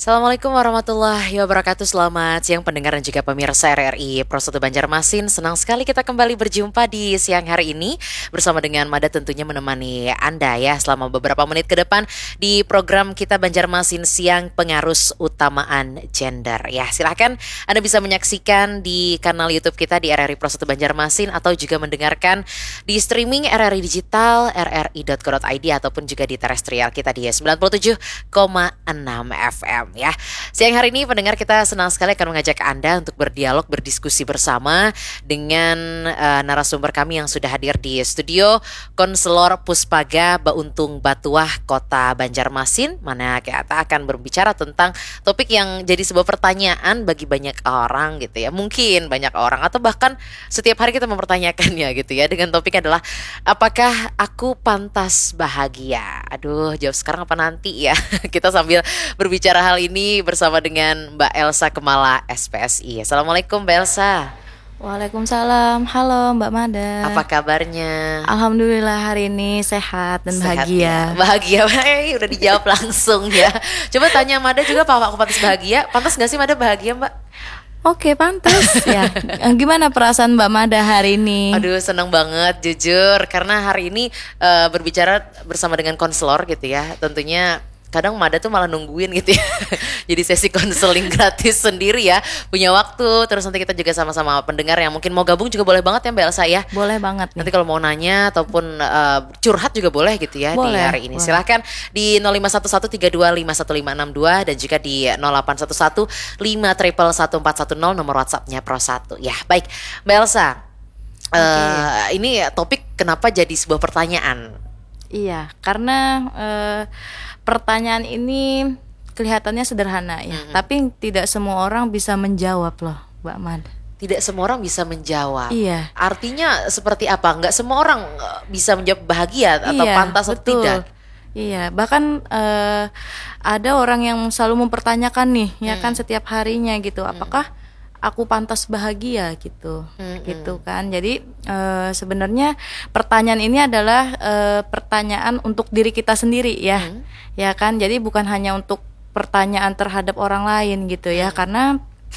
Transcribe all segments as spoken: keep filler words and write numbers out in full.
Assalamualaikum warahmatullahi wabarakatuh. Selamat siang pendengar dan juga pemirsa R R I Pro satu Banjarmasin. Senang sekali kita kembali berjumpa di siang hari ini bersama dengan Mada tentunya menemani Anda ya selama beberapa menit ke depan di program kita Banjarmasin Siang Pengarus Utamaan Gender. Ya, silahkan Anda bisa menyaksikan di kanal YouTube kita di R R I Pro satu Banjarmasin atau juga mendengarkan di streaming R R I Digital r r i dot co dot i d ataupun juga di terestrial kita di sembilan puluh tujuh koma enam F M. Ya, siang hari ini pendengar kita senang sekali akan mengajak Anda untuk berdialog, berdiskusi bersama dengan uh, narasumber kami yang sudah hadir di studio, Konselor Puspaga Bauntung Batuah Kota Banjarmasin, mana kita akan berbicara tentang topik yang jadi sebuah pertanyaan bagi banyak orang gitu ya, mungkin banyak orang atau bahkan setiap hari kita mempertanyakannya gitu ya, dengan topik adalah apakah aku pantas bahagia? Aduh, jawab sekarang apa nanti ya? Kita sambil berbicara hal ini bersama dengan Mbak Elsa Kemala S P S I. Assalamualaikum Mbak Elsa. Waalaikumsalam. Halo Mbak Mada. Apa kabarnya? Alhamdulillah hari ini sehat dan Sehat bahagia. Ya? Bahagia, hey, udah dijawab langsung ya. Coba tanya Mada juga, apa aku pantas bahagia? Pantas gak sih Mada bahagia Mbak? Oke, pantas ya. Gimana perasaan Mbak Mada hari ini? Aduh, senang banget jujur karena hari ini uh, berbicara bersama dengan konselor gitu ya. Tentunya kadang Mada tuh malah nungguin gitu ya. Jadi sesi konseling gratis sendiri ya. Punya waktu. Terus nanti kita juga sama-sama pendengar yang mungkin mau gabung juga boleh banget ya Mbak Elsa ya. Boleh banget nih. Nanti kalau mau nanya ataupun uh, curhat juga boleh gitu ya boleh, di hari ini. Boleh. Silahkan di nol lima satu satu tiga dua lima satu lima enam dua dan juga di nol delapan satu satu lima satu satu empat satu nol nomor WhatsAppnya Pro satu. Ya, baik Mbak Elsa. Okay. Uh, ini topik kenapa jadi sebuah pertanyaan? Iya, karena uh, pertanyaan ini kelihatannya sederhana ya, mm-hmm. tapi tidak semua orang bisa menjawab loh, Mbak Mad. Tidak semua orang bisa menjawab. Iya. Artinya seperti apa? Enggak semua orang bisa menjawab bahagia atau iya, pantas atau tidak. Iya, bahkan uh, ada orang yang selalu mempertanyakan nih, hmm. ya kan setiap harinya gitu, apakah hmm. aku pantas bahagia gitu, hmm, gitu kan. Jadi uh, sebenarnya pertanyaan ini adalah uh, pertanyaan untuk diri kita sendiri ya, hmm. ya kan. Jadi bukan hanya untuk pertanyaan terhadap orang lain gitu ya, hmm. karena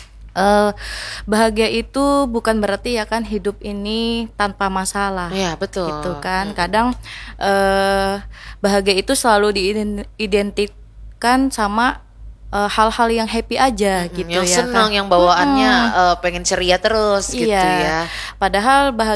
uh, bahagia itu bukan berarti ya kan hidup ini tanpa masalah. Iya, betul. Gitu kan. Hmm. Kadang uh, bahagia itu selalu diidentikan sama Uh, hal-hal yang happy aja hmm, gitu yang ya senang, kan? yang bawaannya hmm. uh, pengen ceria terus iya. gitu ya. Padahal bahagia